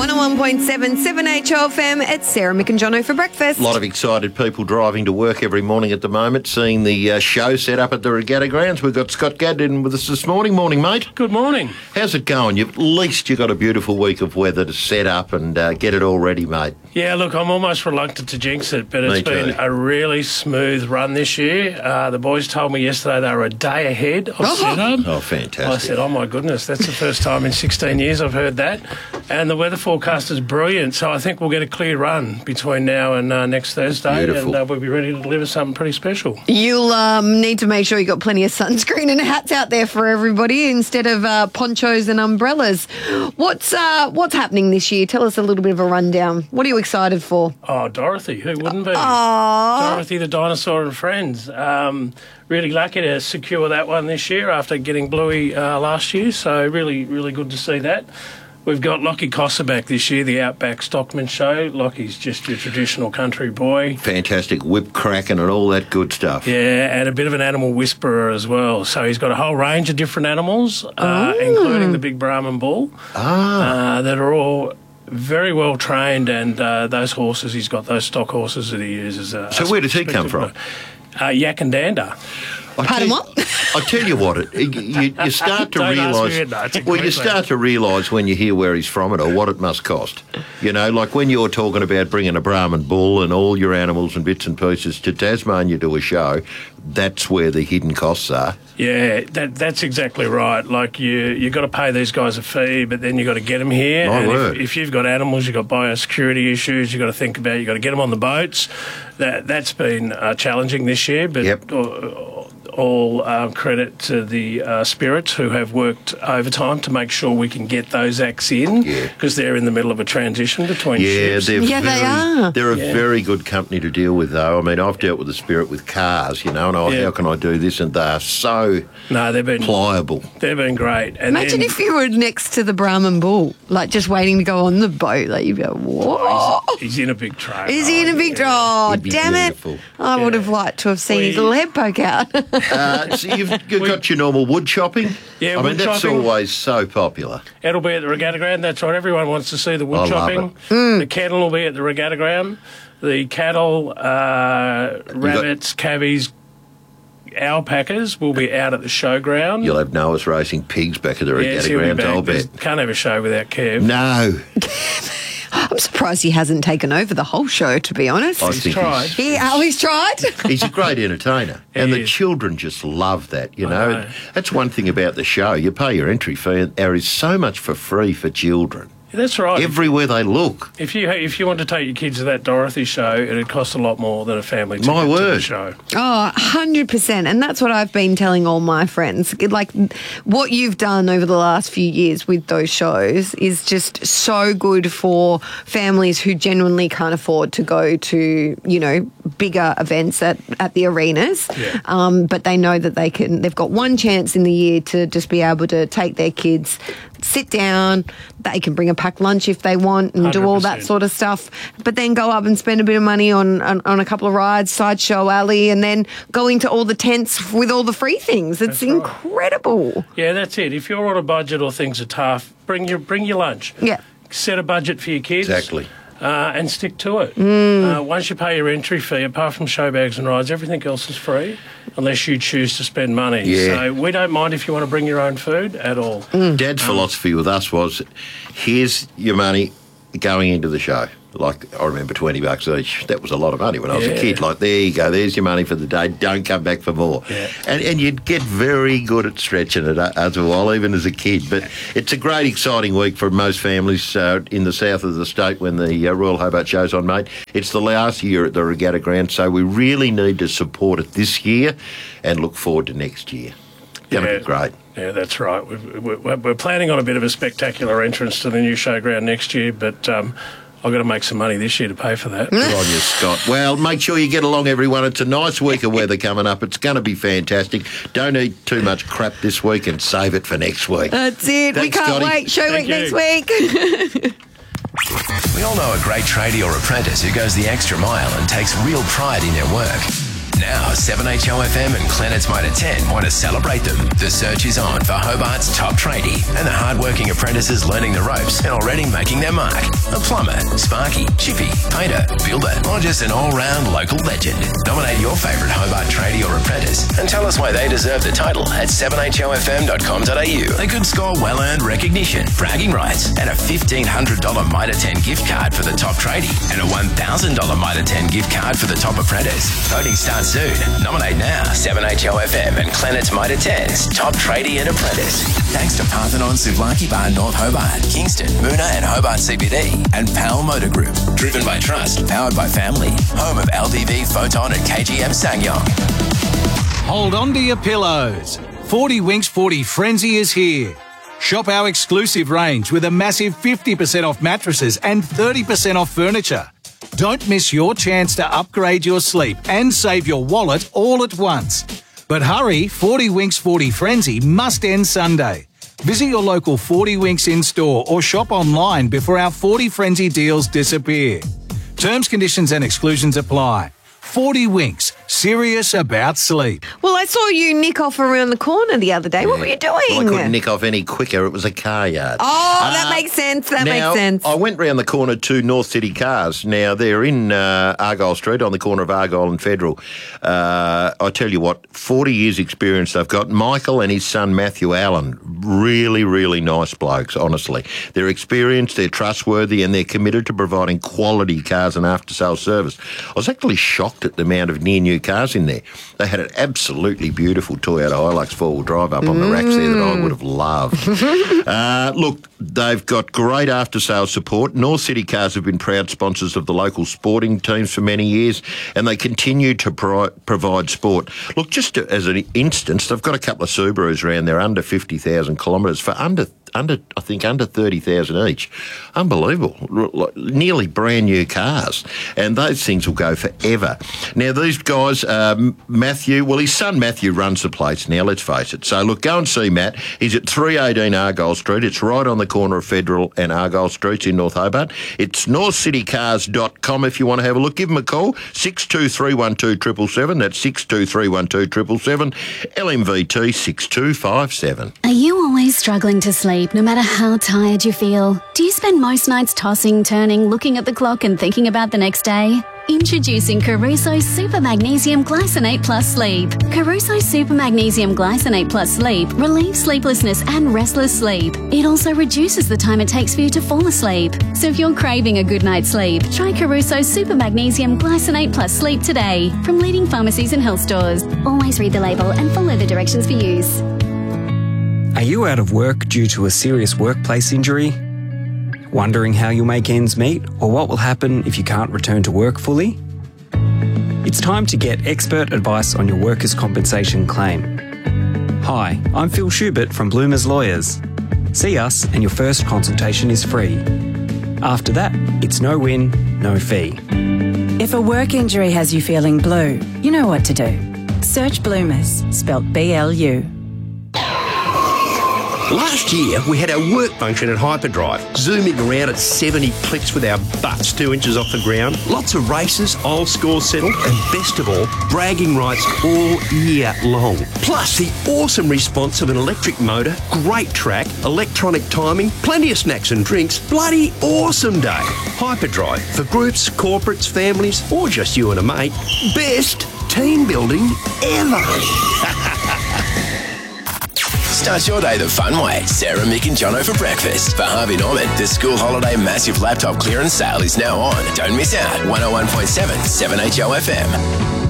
101.7 7HOFM. It's Sarah, Mick and Jono for breakfast. A lot of excited people driving to work every morning at the moment, seeing the show set up at the Regatta Grounds. We've got Scott Gaddin with us this morning. Morning, mate. Good morning. How's it going? At least you've got a beautiful week of weather to set up and get it all ready, mate. Yeah, look, I'm almost reluctant to jinx it, but it's been a really smooth run this year. The boys told me yesterday they were a day ahead of setup. Oh, fantastic. I said, oh my goodness, that's the first time in 16 years I've heard that. And the weather forecast is brilliant, so I think we'll get a clear run between now and next Thursday. Beautiful. And we'll be ready to deliver something pretty special. You'll need to make sure you got plenty of sunscreen and hats out there for everybody instead of ponchos and umbrellas. What's happening this year? Tell us a little bit of a rundown. What are you excited for? Oh, Dorothy, who wouldn't be? Aww. Dorothy the Dinosaur and Friends. Really lucky to secure that one this year after getting Bluey last year, so really, really good to see that. We've got Lockie Cossa back this year, the Outback Stockman Show. Lockie's just your traditional country boy. Fantastic whip cracking and all that good stuff. Yeah, and a bit of an animal whisperer as well. So he's got a whole range of different animals, including the big Brahman bull, that are all very well trained, and those horses, he's got those stock horses that he uses. So where does he come from? Yakandanda. Pardon what? I tell you what, you start to realise. Well, you start to realise when you hear where he's from or what it must cost. You know, like when you're talking about bringing a Brahman bull and all your animals and bits and pieces to Tasmania to a show, that's where the hidden costs are. Yeah, that's exactly right. Like you got to pay these guys a fee, but then you got to get them here. My and word. If you've got animals, you've got biosecurity issues. You got to think about. You got to get them on the boats. That's been challenging this year, but. Yep. All credit to the spirits who have worked overtime to make sure we can get those acts in, because they're in the middle of a transition between ships. They are. They're a very good company to deal with, though. I mean, I've dealt with the Spirit with cars, you know, and how can I do this? And they are so they've been pliable. They've been great. And Imagine if you were next to the Brahman bull, like just waiting to go on the boat. Like you'd go, whoa. He's in a big trailer. Is he in a big Oh, damn beautiful. it. I would have liked to have seen his little head poke out. So you've got your normal wood chopping? Yeah, I mean, that's always so popular. It'll be at the Regatta Ground. That's right. Everyone wants to see the wood chopping. The kettle will be at the Regatta Ground. The cattle, rabbits, cabbies, alpacas will be out at the showground. You'll have Noah's racing pigs back at the Regatta Ground, I'll bet. Can't have a show without Kev. No. I'm surprised he hasn't taken over the whole show, to be honest. He's tried. He's tried? He's a great entertainer. And the children just love that, you know. That's one thing about the show. You pay your entry fee, and there is so much for free for children. That's right. Everywhere they look. If you want to take your kids to that Dorothy show, it'd cost a lot more than a family ticket to the show. Oh, 100%. And that's what I've been telling all my friends. Like, what you've done over the last few years with those shows is just so good for families who genuinely can't afford to go to, you know, bigger events at the arenas. Yeah. But they know that they've got one chance in the year to just be able to take their kids, sit down, they can bring a packed lunch if they want and 100%. Do all that sort of stuff, but then go up and spend a bit of money on a couple of rides, Sideshow Alley, and then go into all the tents with all the free things. It's incredible. Right. Yeah, that's it. If you're on a budget or things are tough, bring your lunch. Yeah. Set a budget for your kids. Exactly. And stick to it. Once you pay your entry fee, apart from show bags and rides, everything else is free, unless you choose to spend money. Yeah. So we don't mind if you want to bring your own food at all. Dad's philosophy with us was, here's your money going into the show. Like, I remember $20 each. That was a lot of money when I was a kid. Like, there you go, there's your money for the day. Don't come back for more. Yeah. And you'd get very good at stretching it as well, even as a kid. But it's a great, exciting week for most families in the south of the state when the Royal Hobart Show's on, mate. It's the last year at the Regatta Ground, so we really need to support it this year and look forward to next year. Going to be great. Yeah, that's right. We're planning on a bit of a spectacular entrance to the new showground next year, but I've got to make some money this year to pay for that. Good on you, Scott. Well, make sure you get along, everyone. It's a nice week of weather coming up. It's going to be fantastic. Don't eat too much crap this week and save it for next week. That's it. Thanks, we can't Scotty. wait. Show week next week. We all know a great tradie or apprentice who goes the extra mile and takes real pride in their work. Now 7HOFM and Clenard's Motor 10 want to celebrate them. The search is on for Hobart's top tradie and the hard-working apprentices learning the ropes and already making their mark. A plumber, sparky, chippy, painter, builder, or just an all-round local legend. Nominate your favourite Hobart tradie or apprentice and tell us why they deserve the title at 7hofm.com.au. They could score well-earned recognition, bragging rights, and a $1,500 Mitre 10 gift card for the top tradie and a $1,000 Mitre 10 gift card for the top apprentice. Voting starts soon. Nominate now. 7HOFM and Clenard's Mitre 10's top tradie and apprentice. Thanks to Parthenon Souvlaki Bar North Hobart, Kingston, Moona and Hobart CBD, and PAL Motor Group. Driven by trust, powered by family. Home of LDV, Photon and KGM Sangyong. Hold on to your pillows. 40 Winks 40 Frenzy is here. Shop our exclusive range with a massive 50% off mattresses and 30% off furniture. Don't miss your chance to upgrade your sleep and save your wallet all at once. But hurry, 40 Winks 40 Frenzy must end Sunday. Visit your local 40 Winks in-store or shop online before our 40 Frenzy deals disappear. Terms, conditions and exclusions apply. 40 Winks, serious about sleep. Well, I saw you nick off around the corner the other day. What were you doing? Well, I couldn't nick off any quicker. It was a car yard. Oh, that makes sense. That makes sense. I went round the corner to North City Cars. Now, they're in Argyle Street on the corner of Argyle and Federal. I tell you what, 40 years experience they've got. Michael and his son Matthew Allen, really, really nice blokes, honestly. They're experienced, they're trustworthy and they're committed to providing quality cars and after-sales service. I was actually shocked at the amount of near-new cars in there. They had an absolutely beautiful Toyota Hilux four-wheel drive up on the racks there that I would have loved. Look, they've got great after-sales support. North City Cars have been proud sponsors of the local sporting teams for many years, and they continue to provide sport. Look, just as an instance, they've got a couple of Subarus around there under 50,000 kilometres for under 30,000 each. Unbelievable. Nearly brand new cars. And those things will go forever. Now, these guys, Matthew, well, his son Matthew runs the place now, let's face it. So, look, go and see Matt. He's at 318 Argyle Street. It's right on the corner of Federal and Argyle Streets in North Hobart. It's northcitycars.com if you want to have a look. Give them a call, 62312777. That's 62312777. LMVT 6257. Are you always struggling to sleep no matter how tired you feel? Do you spend most nights tossing, turning, looking at the clock and thinking about the next day? Introducing Caruso Super Magnesium Glycinate Plus Sleep. Caruso Super Magnesium Glycinate Plus Sleep relieves sleeplessness and restless sleep. It also reduces the time it takes for you to fall asleep. So if you're craving a good night's sleep, try Caruso Super Magnesium Glycinate Plus Sleep today from leading pharmacies and health stores. Always read the label and follow the directions for use. Are you out of work due to a serious workplace injury? Wondering how you'll make ends meet or what will happen if you can't return to work fully? It's time to get expert advice on your workers' compensation claim. Hi, I'm Phil Schubert from Bloomers Lawyers. See us and your first consultation is free. After that, it's no win, no fee. If a work injury has you feeling blue, you know what to do. Search Bloomers, spelt BLU. Last year, we had our work function at Hyperdrive, zooming around at 70 clicks with our butts 2 inches off the ground. Lots of races, old scores settled, and best of all, bragging rights all year long. Plus, the awesome response of an electric motor, great track, electronic timing, plenty of snacks and drinks. Bloody awesome day. Hyperdrive, for groups, corporates, families, or just you and a mate. Best team building ever. Start your day the fun way. Sarah, Mick and Jono for breakfast. For Harvey Norman, the school holiday massive laptop clearance sale is now on. Don't miss out. 101.7 7HOFM.